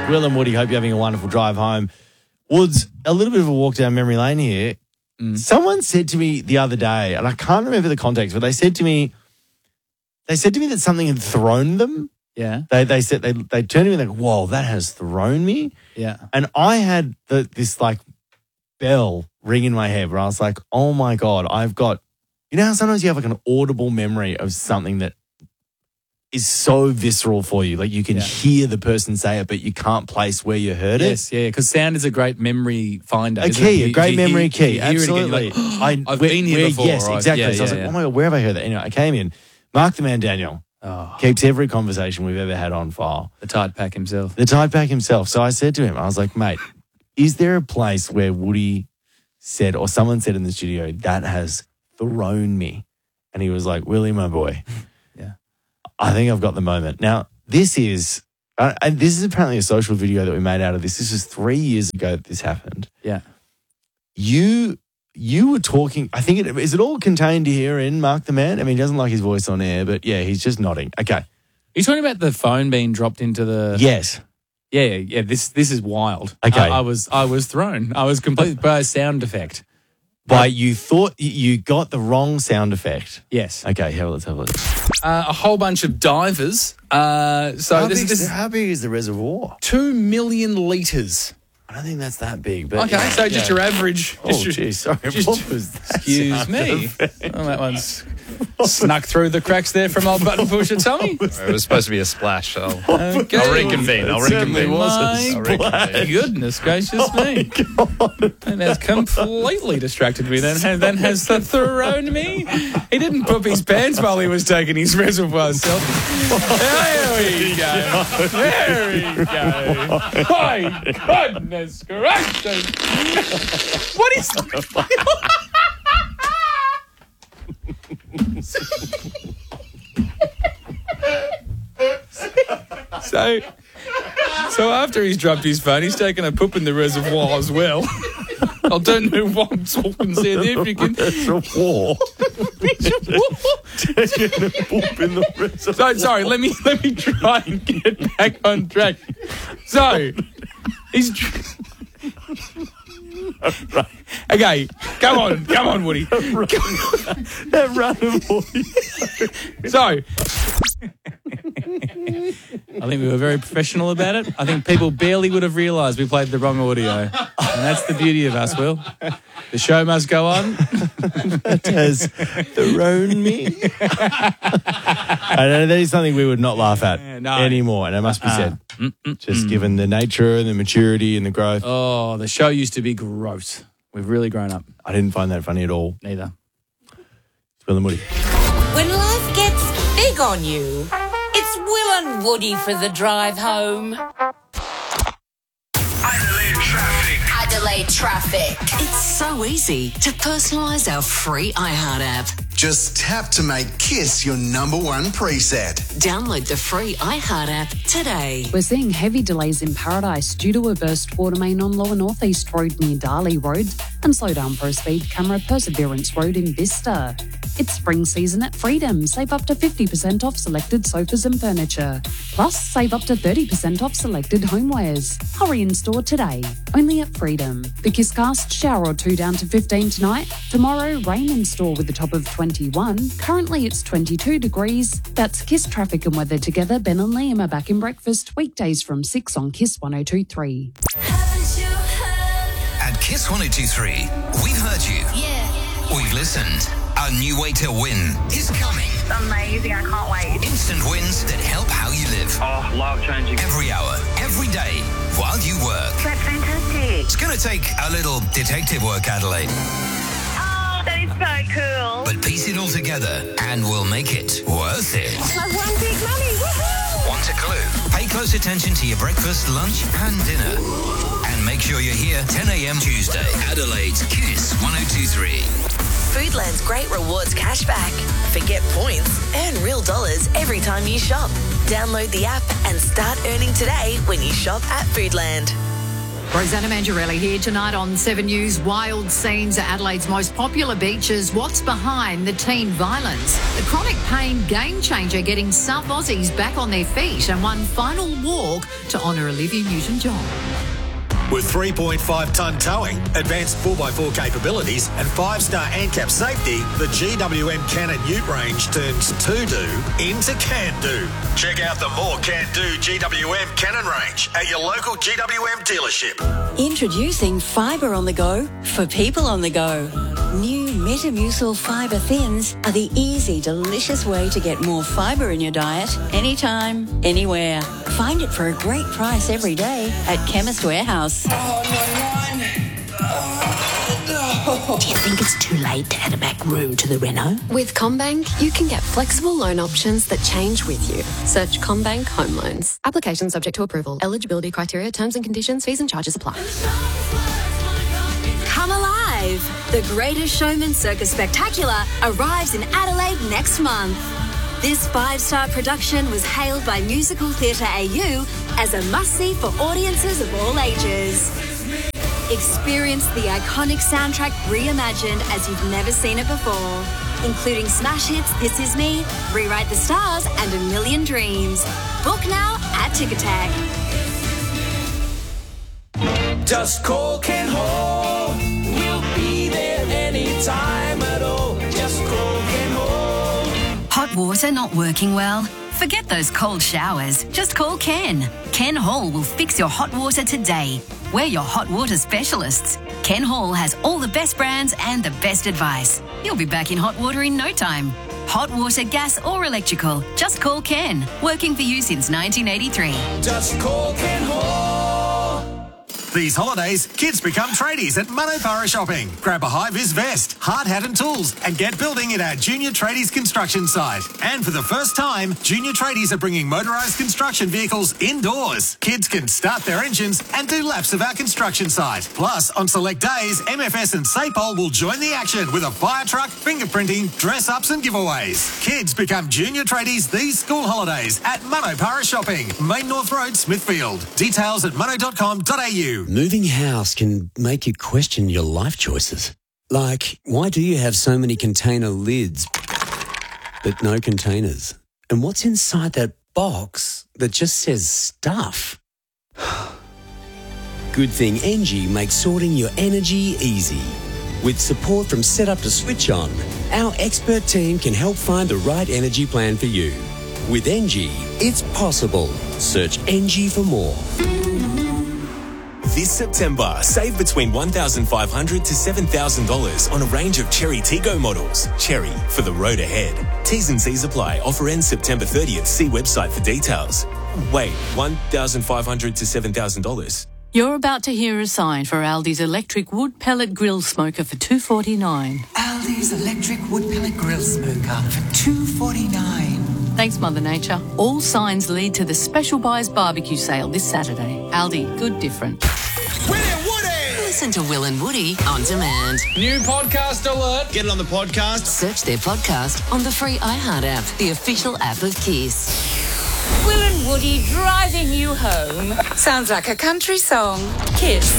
Will and Woody, hope you're having a wonderful drive home. Woods, a little bit of a walk down memory lane here. Someone said to me the other day, and I can't remember the context, but they said to me that something had thrown them. Yeah. They said they turned to me and they go, whoa, that has thrown me. Yeah. And I had this like bell ring in my head where I was like, oh my God, I've got, you know how sometimes you have like an audible memory of something that is so visceral for you. Like you can hear the person say it, but you can't place where you heard it. Yes, yeah, because sound is a great memory finder. A great memory key. Absolutely. I've been here before. Yes, exactly. Yeah, so I was like, oh my God, where have I heard that? Anyway, I came in. Mark the Man Daniel keeps every conversation we've ever had on file. The Tide Pack himself. So I said to him, I was like, mate, is there a place where Woody said, or someone said in the studio, that has thrown me? And he was like, Willie, my boy. I think I've got the moment. Now, this is apparently a social video that we made out of this. This was 3 years ago that this happened. Yeah. You were talking, I think, is it all contained here in Mark the Man? I mean, he doesn't like his voice on air, but yeah, he's just nodding. Okay. Are you talking about the phone being dropped into the... Yes. Yeah. This is wild. Okay. I was thrown. I was completely by a sound effect. But you thought you got the wrong sound effect. Yes. Okay, let's have a look. A whole bunch of divers. How big is the reservoir? 2 million litres. I don't think that's that big. But okay, so just your average. Oh, geez, sorry. What was that? Excuse me. Oh, that one's snuck through the cracks there from old Button Pusher Tommy. It was supposed to be a splash. I'll reconvene. My goodness gracious me. And that's completely distracted me then has thrown me. He didn't poop his pants while he was taking his reservoir selfie. There we go. My goodness gracious. What is that? So after he's dropped his phone, he's taken a poop in the reservoir as well. I don't know what I'm talking there if you can. Reservoir. Taking a poop in the reservoir. Sorry, let me try and get back on track. So he's. Okay, come on, Woody. That random Woody. So, I think we were very professional about it. I think people barely would have realised we played the wrong audio. And that's the beauty of us, Will. The show must go on. That has thrown me. I know that is something we would not laugh at anymore, and it must be said. Just given the nature and the maturity and the growth. Oh, the show used to be gross. We've really grown up. I didn't find that funny at all. Neither. It's Will and Woody. When life gets big on you, it's Will and Woody for the drive home. Adelaide traffic. It's so easy to personalise our free iHeart app. Just tap to make Kiss your #1 preset. Download the free iHeart app today. We're seeing heavy delays in Paradise due to a burst water main on Lower North East Road near Darley Road and slow down for a speed camera Perseverance Road in Vista. It's spring season at Freedom. Save up to 50% off selected sofas and furniture. Plus, save up to 30% off selected homewares. Hurry in store today. Only at Freedom. The Kisscast, shower or two down to 15 tonight. Tomorrow, rain in store with a top of 21. Currently, it's 22 degrees. That's Kiss traffic and weather together. Ben and Liam are back in breakfast weekdays from 6 on Kiss 102.3. At Kiss 102.3, we've heard you. Yeah. We've listened. A new way to win is coming. Amazing, I can't wait. Instant wins that help how you live. Oh, life-changing. Every hour, every day, while you work. That's fantastic. It's going to take a little detective work, Adelaide. Oh, that is so cool. But piece it all together and we'll make it worth it. I've won big money, woohoo! Want a clue? Pay close attention to your breakfast, lunch and dinner. And make sure you're here 10 a.m. Tuesday. Adelaide's Kiss 102.3. Foodland's great rewards cashback. Forget points, earn real dollars every time you shop. Download the app and start earning today when you shop at Foodland. Rosanna Mangiarelli here tonight on 7 News. Wild scenes at Adelaide's most popular beaches. What's behind the teen violence? The chronic pain game changer getting South Aussies back on their feet, and one final walk to honour Olivia Newton-John. With 3.5-tonne towing, advanced 4x4 capabilities and 5-star ANCAP safety, the GWM Cannon Ute range turns to-do into can-do. Check out the more can-do GWM Cannon range at your local GWM dealership. Introducing Fibre on the Go for people on the go. New Metamucil Fibre Thins are the easy, delicious way to get more fibre in your diet anytime, anywhere. Find it for a great price every day at Chemist Warehouse. Do you think it's too late to add a back room to the reno? With CommBank, you can get flexible loan options that change with you. Search CommBank Home Loans. Application subject to approval. Eligibility criteria, terms and conditions, fees and charges apply. Come alive! The Greatest Showman Circus Spectacular arrives in Adelaide next month. This 5-star production was hailed by Musical Theatre AU as a must-see for audiences of all ages. Experience the iconic soundtrack reimagined as you've never seen it before, including smash hits This Is Me, Rewrite the Stars and A Million Dreams. Book now at Ticketek. Just call Ken Hall. We'll be there anytime at all. Just call Ken Hall. Hot water not working well? Forget those cold showers. Just call Ken. Ken Hall will fix your hot water today. We're your hot water specialists. Ken Hall has all the best brands and the best advice. You'll be back in hot water in no time. Hot water, gas or electrical. Just call Ken. Working for you since 1983. Just call Ken Hall. These holidays, kids become tradies at Manopara Shopping. Grab a high-vis vest, hard hat and tools and get building at our Junior Tradies construction site. And for the first time, Junior Tradies are bringing motorised construction vehicles indoors. Kids can start their engines and do laps of our construction site. Plus, on select days, MFS and Sapol will join the action with a fire truck, fingerprinting, dress-ups and giveaways. Kids become Junior Tradies these school holidays at Manopara Shopping, Main North Road, Smithfield. Details at mono.com.au. Moving house can make you question your life choices. Like, why do you have so many container lids but no containers? And what's inside that box that just says stuff? Good thing Engie makes sorting your energy easy. With support from setup to switch on, our expert team can help find the right energy plan for you. With Engie, it's possible. Search Engie for more. This September, save between $1,500 to $7,000 on a range of Cherry Tiggo models. Cherry, for the road ahead. T's and C's apply. Offer ends September 30th. See website for details. Wait, $1,500 to $7,000? You're about to hear a sign for Aldi's electric wood pellet grill smoker for $249. Aldi's electric wood pellet grill smoker for $249. Thanks, Mother Nature. All signs lead to the Special Buys Barbecue Sale this Saturday. Aldi, good different. Listen to Will and Woody on demand. New podcast alert. Get it on the podcast. Search their podcast on the free iHeart app, the official app of Kiss. Will and Woody driving you home. Sounds like a country song. Kiss.